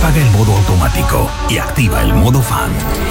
Apaga el modo automático y activa el modo fan.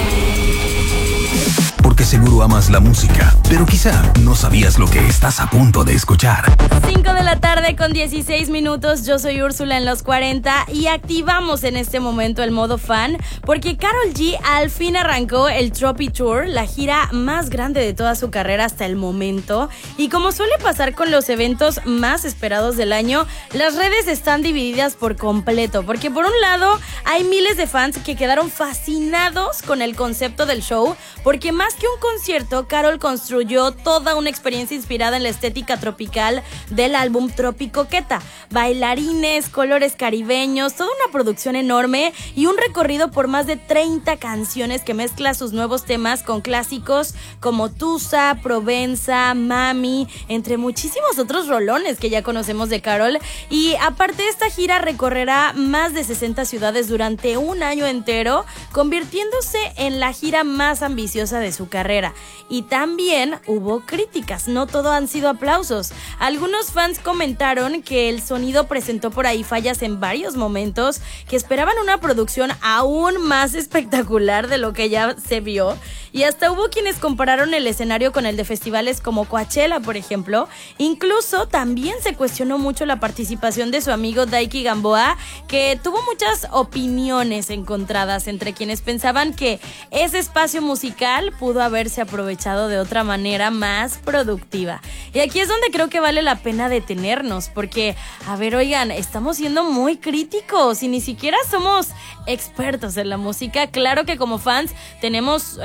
Porque seguro amas la música, pero quizá no sabías lo que estás a punto de escuchar. 5 de la tarde con 16 minutos, yo soy Úrsula en los 40 y activamos en este momento el modo fan porque Karol G al fin arrancó el Tropi Tour, la gira más grande de toda su carrera hasta el momento. Y como suele pasar con los eventos más esperados del año, las redes están divididas por completo, porque por un lado hay miles de fans que quedaron fascinados con el concepto del show, porque más que un concierto, Karol construyó toda una experiencia inspirada en la estética tropical del álbum Tropicoqueta. Bailarines, colores caribeños, toda una producción enorme y un recorrido por más de 30 canciones que mezcla sus nuevos temas con clásicos como Tusa, Provenza, Mami, entre muchísimos otros rolones que ya conocemos de Karol. Y aparte, esta gira recorrerá más de 60 ciudades durante un año entero, convirtiéndose en la gira más ambiciosa de su carrera. Y también hubo críticas, no todo han sido aplausos. Algunos fans comentaron que el sonido presentó por ahí fallas en varios momentos, que esperaban una producción aún más espectacular de lo que ya se vio. Y hasta hubo quienes compararon el escenario con el de festivales como Coachella, por ejemplo. Incluso también se cuestionó mucho la participación de su amigo Daiki Gamboa, que tuvo muchas opiniones encontradas entre quienes pensaban que ese espacio musical pudo haberse aprovechado de otra manera más productiva. Y aquí es donde creo que vale la pena detenernos, porque, a ver, oigan, estamos siendo muy críticos y ni siquiera somos expertos en la música. Claro que como fans tenemos,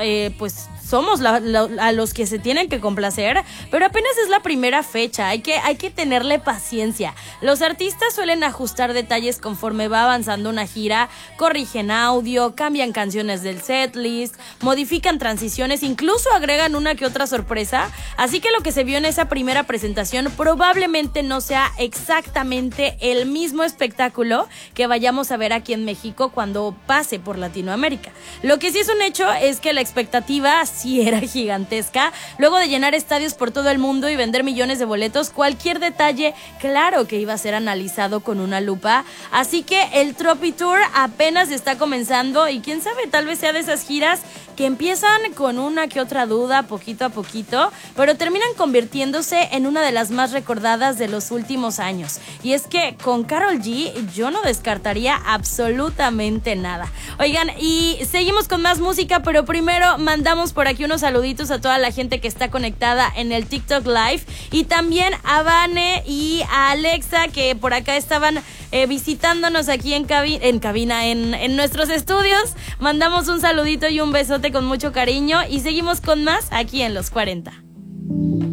somos a los que se tienen que complacer, pero apenas es la primera fecha, hay que tenerle paciencia. Los artistas suelen ajustar detalles conforme va avanzando una gira, corrigen audio, cambian canciones del setlist, modifican transiciones, incluso agregan una que otra sorpresa, así que lo que se vio en esa primera presentación probablemente no sea exactamente el mismo espectáculo que vayamos a ver aquí en México cuando pase por Latinoamérica. Lo que sí es un hecho es que la expectativa sí era gigantesca. Luego de llenar estadios por todo el mundo y vender millones de boletos, cualquier detalle, claro que iba a ser analizado con una lupa. Así que el Tropi Tour apenas está comenzando y quién sabe, tal vez sea de esas giras que empiezan con una que otra duda poquito a poquito, pero terminan convirtiéndose en una de las más recordadas de los últimos años. Y es que con Karol G yo no descartaría absolutamente nada. Oigan, y seguimos con más música, pero primero mandamos por aquí unos saluditos a toda la gente que está conectada en el TikTok Live y también a Vane y a Alexa, que por acá estaban visitándonos aquí en cabina, en nuestros estudios. Mandamos un saludito y un besote con mucho cariño y seguimos con más aquí en Los 40.